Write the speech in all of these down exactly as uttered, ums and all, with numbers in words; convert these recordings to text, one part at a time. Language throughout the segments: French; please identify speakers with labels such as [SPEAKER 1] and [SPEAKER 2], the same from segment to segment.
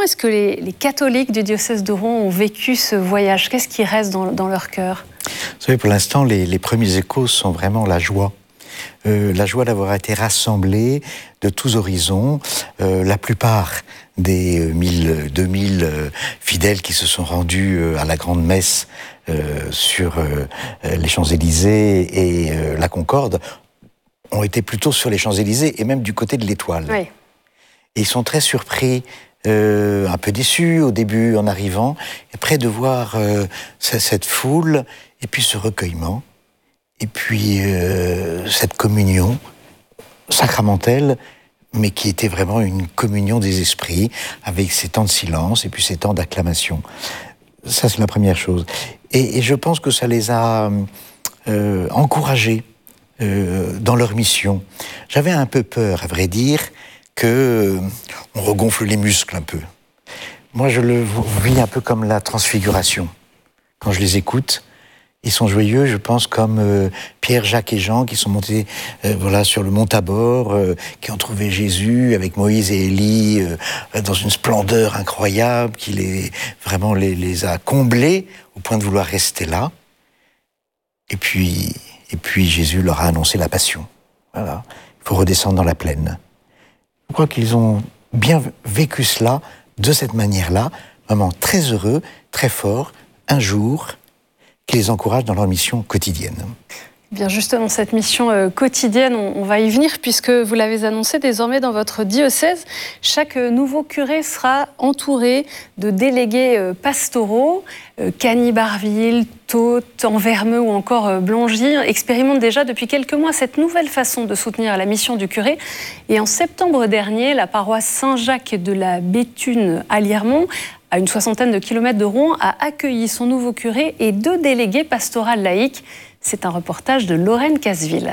[SPEAKER 1] est-ce que les, les catholiques du diocèse de Rouen ont vécu ce voyage? Qu'est-ce qui reste dans, dans leur cœur?
[SPEAKER 2] Vous savez, pour l'instant, les, les premiers échos sont vraiment la joie. Euh, la joie d'avoir été rassemblés de tous horizons. Euh, la plupart des mille, deux mille euh, fidèles qui se sont rendus euh, à la grande messe euh, sur euh, les Champs-Élysées et euh, la Concorde ont été plutôt sur les Champs-Élysées et même du côté de l'Étoile.
[SPEAKER 1] Oui.
[SPEAKER 2] Et ils sont très surpris, euh, un peu déçus au début en arrivant, et après de voir euh, cette foule et puis ce recueillement. Et puis, euh, cette communion sacramentelle, mais qui était vraiment une communion des esprits, avec ces temps de silence et puis ces temps d'acclamation. Ça, c'est la première chose. Et, et je pense que ça les a euh, encouragés euh, dans leur mission. J'avais un peu peur, à vrai dire, que euh, on regonfle les muscles un peu. Moi, je le vis un peu comme la transfiguration. Quand je les écoute, ils sont joyeux, je pense, comme euh, Pierre, Jacques et Jean, qui sont montés euh, voilà, sur le mont Tabor, euh, qui ont trouvé Jésus avec Moïse et Élie euh, dans une splendeur incroyable, qui les, vraiment les, les a comblés au point de vouloir rester là. Et puis, et puis Jésus leur a annoncé la passion. Voilà. Il faut redescendre dans la plaine. Je crois qu'ils ont bien vécu cela de cette manière-là, vraiment très heureux, très fort, un jour, qui les encourage dans leur mission quotidienne.
[SPEAKER 1] Bien justement, cette mission euh, quotidienne, on, on va y venir, puisque vous l'avez annoncé désormais dans votre diocèse, chaque euh, nouveau curé sera entouré de délégués euh, pastoraux. Euh, Cagny-Barville, Thaute, Anvermeux ou encore euh, Blangy expérimentent déjà depuis quelques mois cette nouvelle façon de soutenir la mission du curé. Et en septembre dernier, la paroisse Saint-Jacques de la Béthune à Liermont, à une soixantaine de kilomètres de Rouen, a accueilli son nouveau curé et deux délégués pastorales laïques. C'est un reportage de Lorraine Casville.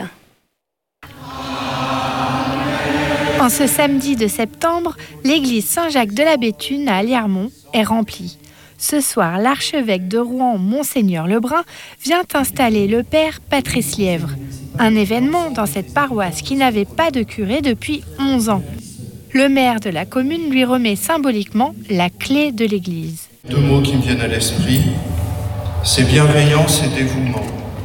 [SPEAKER 3] En ce samedi de septembre, l'église Saint-Jacques de la Béthune à Liermont est remplie. Ce soir, l'archevêque de Rouen, Monseigneur Lebrun, vient installer le père Patrice Lièvre. Un événement dans cette paroisse qui n'avait pas de curé depuis onze ans. Le maire de la commune lui remet symboliquement la clé de l'église.
[SPEAKER 4] Deux mots qui me viennent à l'esprit, c'est bienveillance et dévouement.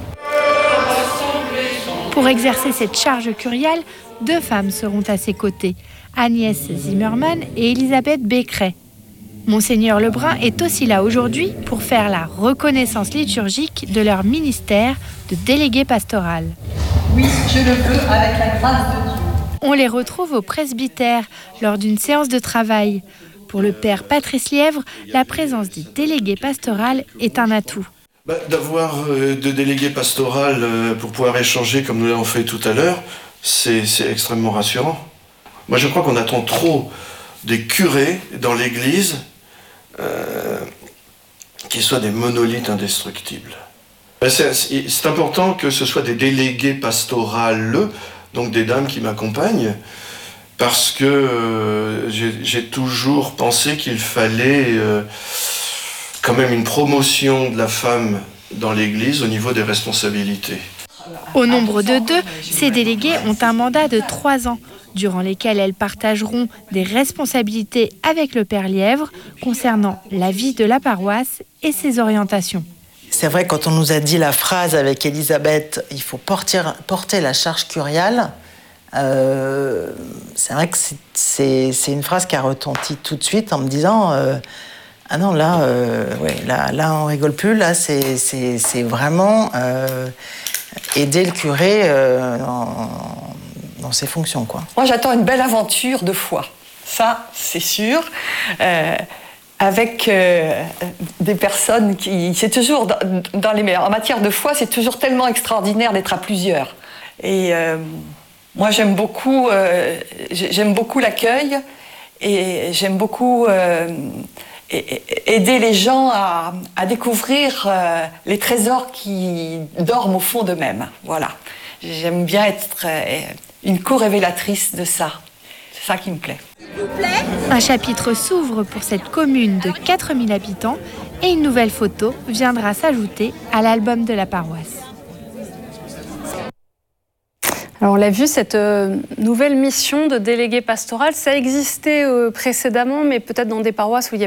[SPEAKER 3] Pour exercer cette charge curiale, deux femmes seront à ses côtés, Agnès Zimmermann et Elisabeth Becqueret. Monseigneur Lebrun est aussi là aujourd'hui pour faire la reconnaissance liturgique de leur ministère de délégué pastoral.
[SPEAKER 5] Oui, je le veux avec la grâce de Dieu.
[SPEAKER 3] On les retrouve au presbytère lors d'une séance de travail. Pour le père Patrice Lièvre, la présence du délégué pastoral est un atout.
[SPEAKER 4] Bah, d'avoir euh, de délégués pastoral euh, pour pouvoir échanger comme nous l'avons fait tout à l'heure, c'est, c'est extrêmement rassurant. Moi, je crois qu'on attend trop des curés dans l'Église euh, qui soient des monolithes indestructibles. C'est, c'est important que ce soit des délégués pastorales, donc des dames qui m'accompagnent, parce que euh, j'ai, j'ai toujours pensé qu'il fallait euh, quand même une promotion de la femme dans l'Église au niveau des responsabilités.
[SPEAKER 3] Au nombre de deux, ces délégués ont un mandat de trois ans, durant lesquels elles partageront des responsabilités avec le père Lièvre concernant la vie de la paroisse et ses orientations.
[SPEAKER 6] C'est vrai, quand on nous a dit la phrase avec Elisabeth, il faut porter, porter la charge curiale, euh, c'est vrai que c'est, c'est, c'est une phrase qui a retenti tout de suite en me disant euh, ah non, là, euh, ouais, là, là, on rigole plus, là, c'est, c'est, c'est vraiment euh, aider le curé euh, dans, dans ses fonctions, quoi.
[SPEAKER 5] Moi, j'attends une belle aventure de foi, ça, c'est sûr. Euh, avec euh, des personnes qui... C'est toujours, dans, dans les, en matière de foi, c'est toujours tellement extraordinaire d'être à plusieurs. Et euh, moi, j'aime beaucoup, euh, j'aime beaucoup l'accueil et j'aime beaucoup euh, aider les gens à, à découvrir euh, les trésors qui dorment au fond d'eux-mêmes. Voilà. J'aime bien être euh, une co-révélatrice de ça. C'est ça qui me plaît.
[SPEAKER 3] Un chapitre s'ouvre pour cette commune de quatre mille habitants et une nouvelle photo viendra s'ajouter à l'album de la paroisse.
[SPEAKER 1] Alors on l'a vu, cette euh, nouvelle mission de délégué pastoral, ça existait euh, précédemment, mais peut-être dans des paroisses où il y avait